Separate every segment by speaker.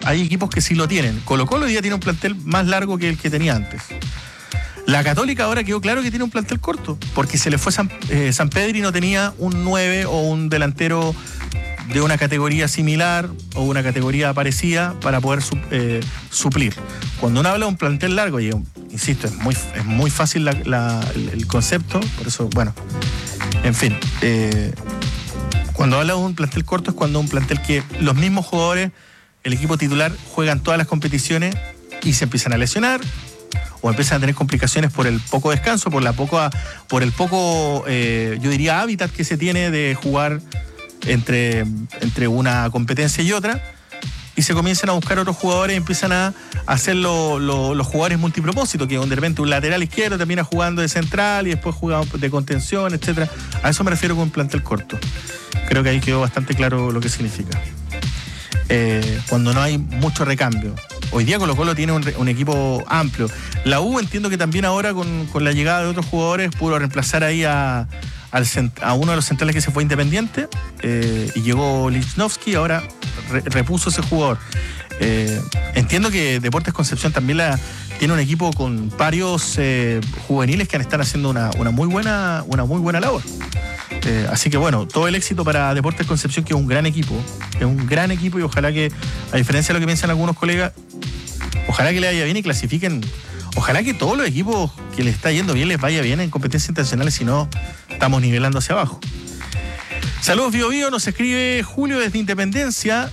Speaker 1: Hay equipos que sí lo tienen. Colo-Colo hoy día tiene un plantel más largo que el que tenía antes. La Católica ahora quedó claro que tiene un plantel corto, porque se le fue San Pedro y no tenía un 9 o un delantero de una categoría similar o una categoría parecida para poder suplir. Cuando uno habla de un plantel largo, y insisto, es muy fácil el concepto, por eso, bueno, en fin. Cuando habla de un plantel corto es cuando un plantel que los mismos jugadores, el equipo titular, juegan todas las competiciones y se empiezan a lesionar o empiezan a tener complicaciones por el poco descanso, por el poco, yo diría, hábitat que se tiene de jugar entre una competencia y otra, y se comienzan a buscar otros jugadores y empiezan a hacer los jugadores multipropósitos, que de repente un lateral izquierdo termina jugando de central y después juega de contención, etcétera. A eso me refiero con un plantel corto. Creo que ahí quedó bastante claro lo que significa. Cuando no hay mucho recambio. Hoy día Colo-Colo tiene un equipo amplio. La U, entiendo que también ahora con la llegada de otros jugadores pudo reemplazar ahí a uno de los centrales que se fue Independiente, y llegó Lichnowsky, ahora repuso ese jugador. Entiendo que Deportes Concepción también tiene un equipo con varios juveniles que están haciendo una muy buena labor. Así que bueno, todo el éxito para Deportes Concepción, que es un gran equipo, y ojalá que, a diferencia de lo que piensan algunos colegas, ojalá que le vaya bien y clasifiquen. Ojalá que todos los equipos que les está yendo bien les vaya bien en competencias internacionales, si no, estamos nivelando hacia abajo. Saludos, Bio Bio, nos escribe Julio desde Independencia.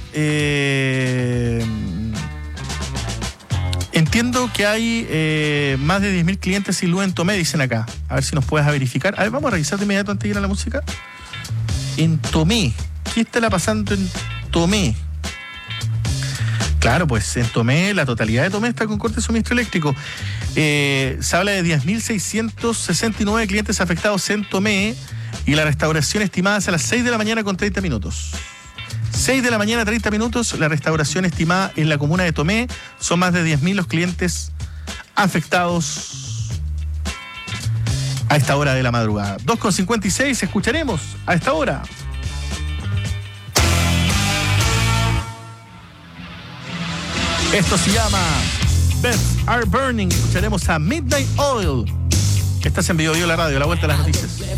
Speaker 1: Entiendo que hay más de 10.000 clientes sin luz en Tomé, dicen acá. A ver si nos puedes verificar. A ver, vamos a revisar de inmediato antes de ir a la música. En Tomé. ¿Qué está pasando en Tomé? Claro, pues en Tomé, la totalidad de Tomé está con corte de suministro eléctrico. Se habla de 10.669 clientes afectados en Tomé y la restauración estimada es a las 6 de la mañana con 30 minutos. 6 de la mañana, 30 minutos, la restauración estimada en la comuna de Tomé. Son más de 10.000 los clientes afectados a esta hora de la madrugada. 2:56, escucharemos a esta hora. Esto se llama Beds Are Burning. Escucharemos a Midnight Oil. Estás en Bio Bio, la radio, la vuelta a las noticias.